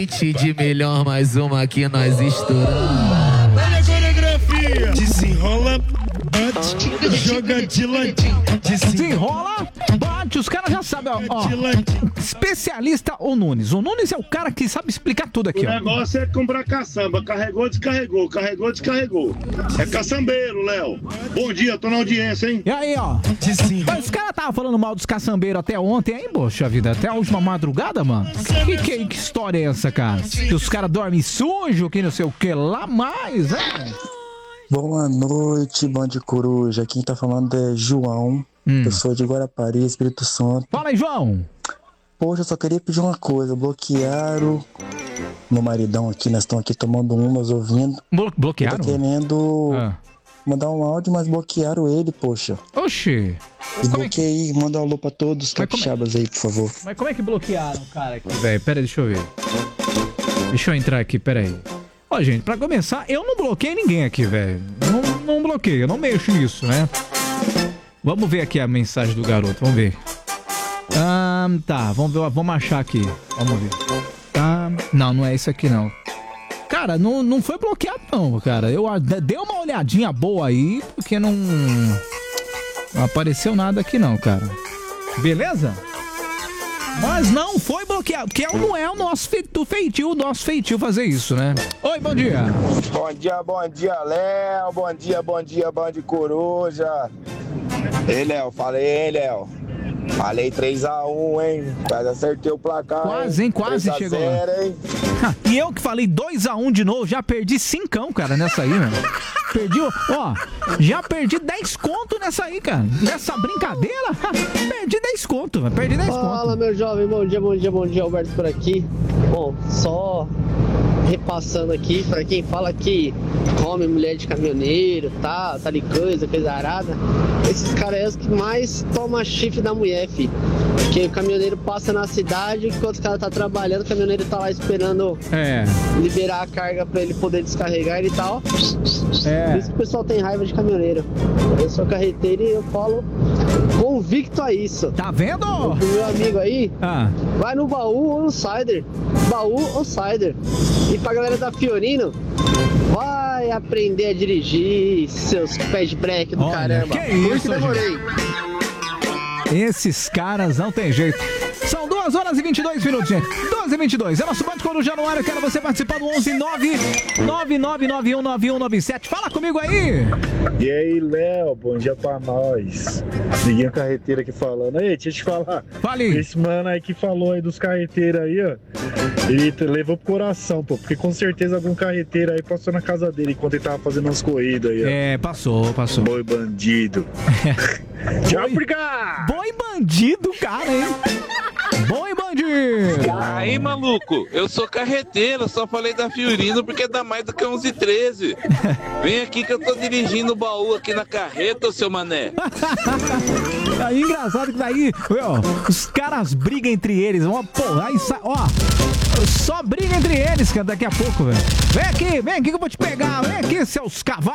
hit de melhor, mais uma que nós estouramos. Olha a coreografia. Desenrola, bate, joga de ladinho. Desenrola, bate, os caras já sabem, ó. Especialista o Nunes. O Nunes é o cara que sabe explicar tudo aqui, ó. O negócio é comprar caçamba. Carregou, descarregou. Carregou, descarregou. É caçambeiro, Léo. Bom dia, tô na audiência, hein? E aí, ó. Mas os caras estavam falando mal dos caçambeiros até ontem, hein, poxa vida? Até a última madrugada, mano. Que história é essa, cara? Que os caras dormem sujo, que não sei o que lá mais, Boa noite, Bande Coruja. Quem tá falando é João. Eu sou de Guarapari, Espírito Santo. Fala aí, João. Poxa, eu só queria pedir uma coisa. Bloquearam meu maridão aqui. Nós estamos aqui tomando umas, ouvindo. Bloquearam? Eu tô querendo mandar um áudio, mas bloquearam ele, poxa. Oxi. Desbloqueei, manda um alô pra todos os capixabas aí, por favor. Mas como é que bloquearam o cara aqui, velho? Pera aí, deixa eu ver. Deixa eu entrar aqui, pera aí. Ó, gente, pra começar, eu não bloqueei ninguém aqui, velho. Não bloqueio, eu não mexo nisso, né? Vamos ver aqui a mensagem do garoto, vamos ver. Tá, vamos achar aqui. Vamos ver. Não é isso aqui, não. Cara, não foi bloqueado, não, cara. Eu dei uma olhadinha boa aí, porque não apareceu nada aqui, não, cara. Beleza? Mas não foi bloqueado, porque não é o nosso feitio fazer isso, né? Oi, bom dia. Bom dia, Léo. Bom dia, Bande Coruja. Ei, Léo, Falei 3x1, hein? Quase acertei o placar. Quase, hein? Quase chegou. 0, hein? E eu que falei 2x1 de novo, já perdi 5, cara, nessa aí, mano. Já perdi 10 conto nessa aí, cara. Nessa brincadeira, perdi 10 conto, velho. Perdi 10 conto. Fala, meu jovem, bom dia, Alberto por aqui. Bom, só repassando aqui, pra quem fala que come mulher de caminhoneiro, tá de coisa arada. Esses caras é os que mais tomam chifre da mulher, fi. Porque o caminhoneiro passa na cidade, enquanto o cara tá trabalhando, o caminhoneiro tá lá esperando liberar a carga pra ele poder descarregar e tal. Por isso que o pessoal tem raiva de caminhoneiro. Eu sou carreteiro e eu falo convicto a isso. Tá vendo? O meu amigo aí, vai no baú ou no Cider. E pra galera da Fiorino, vai aprender a dirigir, seus pés de breque do caramba. Que isso, demorei. Gente. Esses caras não tem jeito. São 2h22, gente. 2h22. É nosso Bande Coruja no ar. Eu quero você participar do 11999919197. Fala comigo aí. E aí, Léo, bom dia pra nós. Liguinho carreteiro aqui falando. Ei, deixa eu te falar. Fale. Esse mano aí que falou aí dos carreteiros aí, ó. Ele levou pro coração, pô. Porque com certeza algum carreteiro aí passou na casa dele enquanto ele tava fazendo umas corridas aí, ó. Passou. Boi bandido. Tchau, Boi bandido, cara, hein? Boi bandido! Aí, maluco, eu sou carreteiro, só falei da Fiorino porque dá mais do que 11h13. Vem aqui que eu tô dirigindo o baú aqui na carreta, seu mané. Aí, engraçado que daí, os caras brigam entre eles, só briga entre eles, cara, daqui a pouco, velho. Vem aqui que eu vou te pegar, vem aqui, seus cavalos.